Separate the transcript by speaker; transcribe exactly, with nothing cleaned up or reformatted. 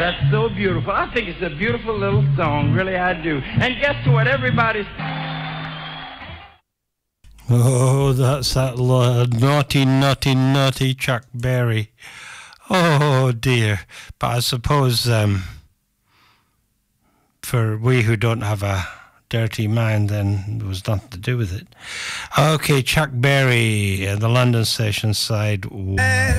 Speaker 1: That's so beautiful. I think it's a beautiful little song. Really, I do. And guess what? Everybody's...
Speaker 2: Oh, that's that lo- naughty, naughty, naughty Chuck Berry. Oh, dear. But I suppose um, for we who don't have a dirty mind, then there was nothing to do with it. Okay, Chuck Berry, uh, the London Station side.